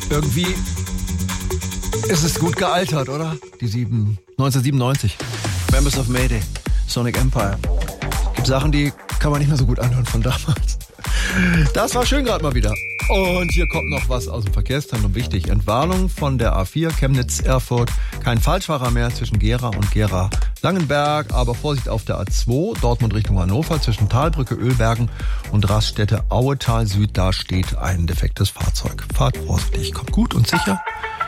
Irgendwie ist es gut gealtert, oder? 1997. Members of Mayday, Sonic Empire. Gibt Sachen, die kann man nicht mehr so gut anhören von damals. Das war schön gerade mal wieder. Und hier kommt noch was aus dem Verkehrszentrum. Wichtig, Entwarnung von der A4 Chemnitz-Erfurt. Kein Falschfahrer mehr zwischen Gera und Gera-Langenberg. Aber Vorsicht auf der A2, Dortmund Richtung Hannover, zwischen Talbrücke, Ölbergen und Raststätte Auetal Süd. Da steht ein defektes Fahrzeug. Fahrt vorsichtig, kommt gut und sicher